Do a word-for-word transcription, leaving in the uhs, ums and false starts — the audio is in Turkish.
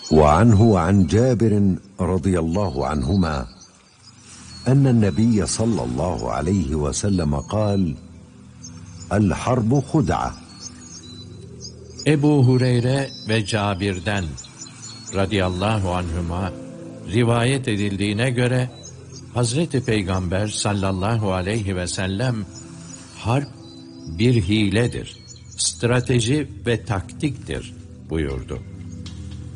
وعنه عن جابر رضي الله عنهما أن النبي صلى الله عليه وسلم قال: الحرب خدعة. Ebu Hureyre ve Cabir'den radıyallahu anhuma rivayet edildiğine göre Hazreti Peygamber sallallahu aleyhi ve sellem harp bir hiledir, strateji ve taktiktir buyurdu.